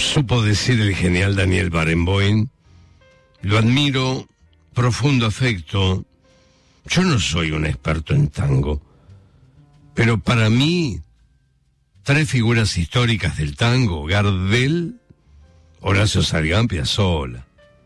supo decir el genial Daniel Barenboim, lo admiro, profundo afecto. Yo no soy un experto en tango, pero para mí, 3 figuras históricas del tango: Gardel, Horacio Salgán, Piazzolla.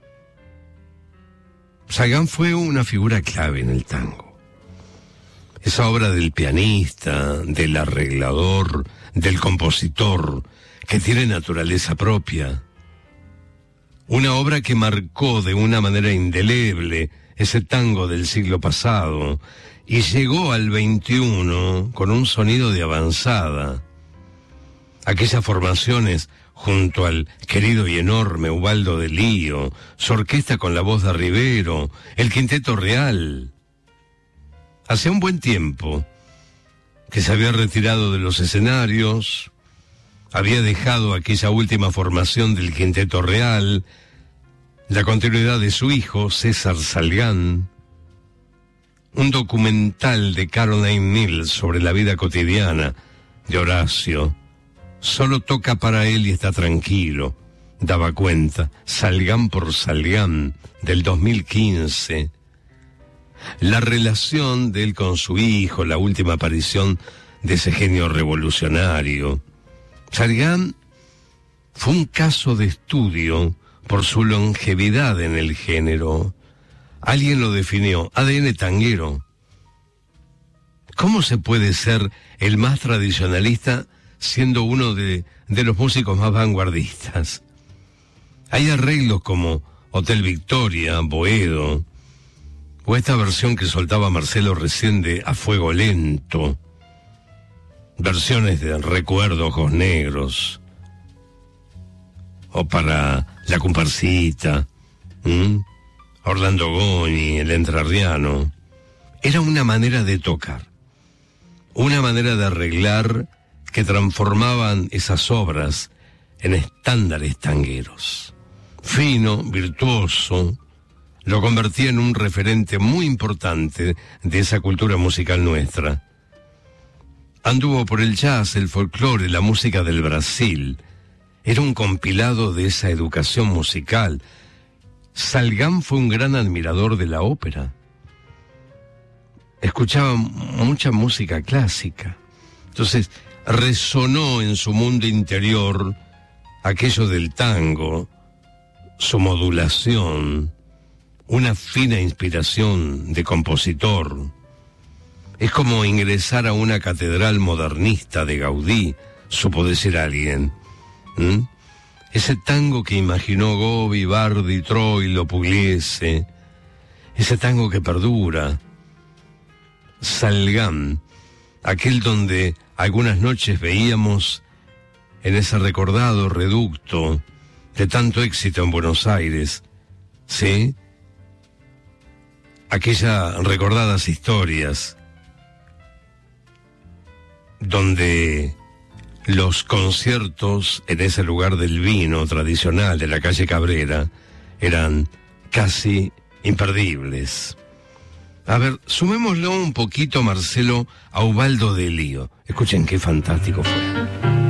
Salgán fue una figura clave en el tango. Esa obra del pianista, del arreglador, del compositor, que tiene naturaleza propia. Una obra que marcó de una manera indeleble ese tango del siglo pasado y llegó al XXI con un sonido de avanzada. Aquellas formaciones junto al querido y enorme Ubaldo de Lío, su orquesta con la voz de Rivero, el Quinteto Real. Hacía un buen tiempo que se había retirado de los escenarios, había dejado aquella última formación del Quinteto Real, la continuidad de su hijo, César Salgán, un documental de Caroline Mills sobre la vida cotidiana de Horacio. Solo toca para él y está tranquilo, daba cuenta, Salgán por Salgán, del 2015. La relación de él con su hijo, la última aparición de ese genio revolucionario. Salgán fue un caso de estudio por su longevidad en el género. Alguien lo definió, ADN tanguero. ¿Cómo se puede ser el más tradicionalista siendo uno de los músicos más vanguardistas? Hay arreglos como Hotel Victoria, Boedo, o esta versión que soltaba Marcelo recién de A Fuego Lento, versiones de Recuerdo, Ojos Negros, o para La Comparsita, Orlando Goñi, El Entrerriano. Era una manera de tocar, una manera de arreglar que transformaban esas obras en estándares tangueros. Fino, virtuoso, lo convertía en un referente muy importante de esa cultura musical nuestra. Anduvo por el jazz, el folclore, la música del Brasil. Era un compilado de esa educación musical. Salgán fue un gran admirador de la ópera. Escuchaba mucha música clásica. Entonces, resonó en su mundo interior aquello del tango, su modulación, una fina inspiración de compositor. Es como ingresar a una catedral modernista de Gaudí, supo decir alguien. Ese tango que imaginó Gobi, Bardi, Troilo, Pugliese, ese tango que perdura. Salgán, aquel donde algunas noches veíamos en ese recordado reducto de tanto éxito en Buenos Aires, ¿sí? Aquellas recordadas historias donde los conciertos en ese lugar del vino tradicional de la calle Cabrera eran casi imperdibles. A ver, sumémoslo un poquito, Marcelo, a Ubaldo de Lío. Escuchen qué fantástico fue.